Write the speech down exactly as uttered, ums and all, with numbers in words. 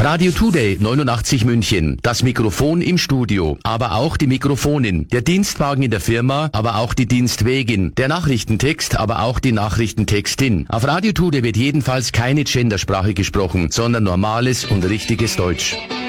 Radio Today neunundachtzig München. Das Mikrofon im Studio, aber auch die Mikrofonin. Der Dienstwagen in der Firma, aber auch die Dienstwegin. Der Nachrichtentext, aber auch die Nachrichtentextin. Auf Radio Today wird jedenfalls keine Gendersprache gesprochen, sondern normales und richtiges Deutsch.